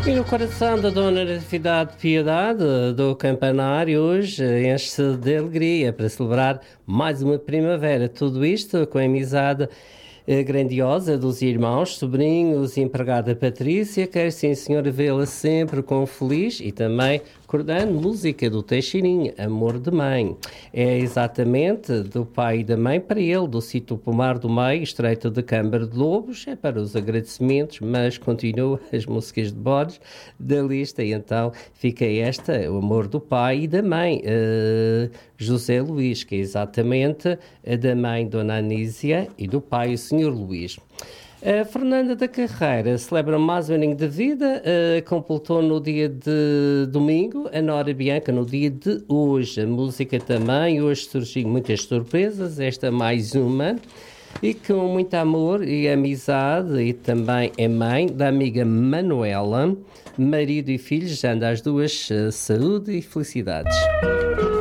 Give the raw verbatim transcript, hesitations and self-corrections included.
E no coração da Dona Natividade de Piedade do Campanário, hoje enche-se de alegria para celebrar mais uma primavera. Tudo isto com a amizade eh, grandiosa dos irmãos, sobrinhos e empregada Patrícia. Quer sim, senhora, vê-la sempre com feliz e também recordando música do Teixeirinho, Amor de Mãe. É exatamente do pai e da mãe para ele, do sítio Pomar do Meio, estreito de Câmara de Lobos. É para os agradecimentos, mas continua as músicas de Borges da lista. E então fica esta, o amor do pai e da mãe, uh, José Luís, que é exatamente a da mãe Dona Anísia e do pai o senhor Luís. A Fernanda da Carreira celebra mais um aninho de vida, uh, completou no dia de domingo, a Nora Bianca no dia de hoje. A música também, hoje surgiram muitas surpresas, esta mais uma, e com muito amor e amizade, e também é mãe da amiga Manuela, marido e filhos, anda as duas, uh, saúde e felicidades.